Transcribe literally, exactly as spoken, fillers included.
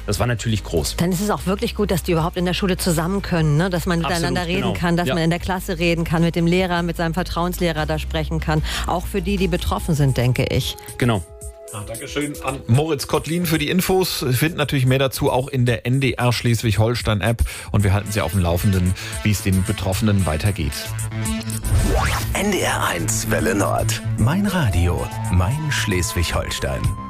Das war natürlich groß. Dann ist es auch wirklich gut, dass die überhaupt in der Schule zusammen können, ne? Dass man miteinander Absolut, reden genau. kann, dass ja. man in der Klasse reden kann, mit dem Lehrer, mit seinem Vertrauenslehrer da sprechen kann. Auch für die, die betroffen sind, denke ich. Genau. Ah, Dankeschön an Moritz Kottlin für die Infos. Sie finden natürlich mehr dazu auch in der N D R Schleswig-Holstein-App. Und wir halten Sie auf dem Laufenden, wie es den Betroffenen weitergeht. N D R eins Welle Nord. Mein Radio, mein Schleswig-Holstein.